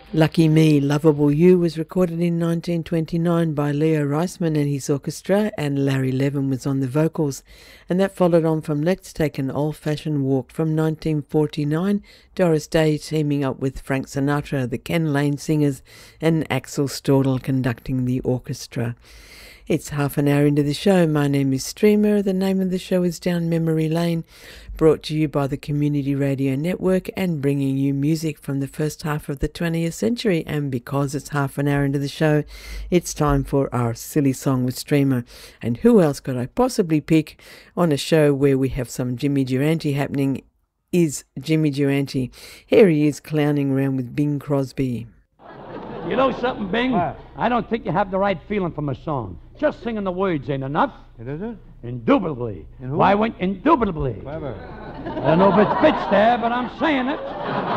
Lucky Me, Lovable You was recorded in 1929 by Leo Reisman and his orchestra, and Larry Levin was on the vocals. And that followed on from Let's Take an Old-Fashioned Walk from 1949, Doris Day teaming up with Frank Sinatra, the Ken Lane Singers, and Axel Stordahl conducting the orchestra. It's half an hour into the show. My name is Streamer. The name of the show is Down Memory Lane, brought to you by the Community Radio Network and bringing you music from the first half of the 20th century. And because it's half an hour into the show, it's time for our Silly Song with Streamer. And who else could I possibly pick on a show where we have some Jimmy Durante happening is Jimmy Durante. Here he is clowning around with Bing Crosby. You know something, Bing? What? I don't think you have the right feeling from a song. Just singing the words ain't enough. It isn't? Indubitably. And who? Why, when indubitably. Clever. I don't know if it fits there, but I'm saying it.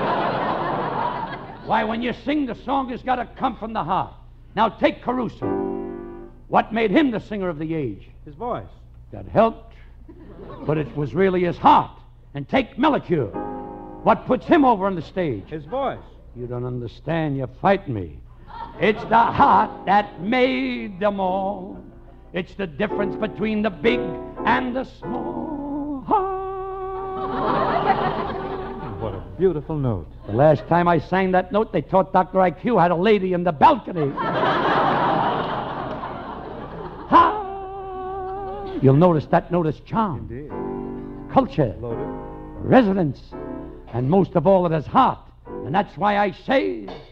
Why, when you sing, the song has got to come from the heart. Now, take Caruso. What made him the singer of the age? His voice. That helped, but it was really his heart. And take Melchior. What puts him over on the stage? His voice. You don't understand. You're fighting me. It's the heart that made them all. It's the difference between the big and the small heart. What a beautiful note. The last time I sang that note, they thought Dr. IQ had a lady in the balcony. Ha! You'll notice that note is charm, Indeed. culture, Loaded. resonance, and most of all it is heart. And that's why I say...